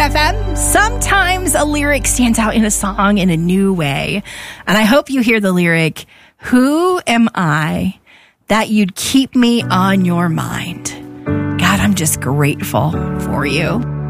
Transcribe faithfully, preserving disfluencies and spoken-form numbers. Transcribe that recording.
F M. Sometimes a lyric stands out in a song in a new way. And I hope you hear the lyric, "Who am I that you'd keep me on your mind?" God, I'm just grateful for you.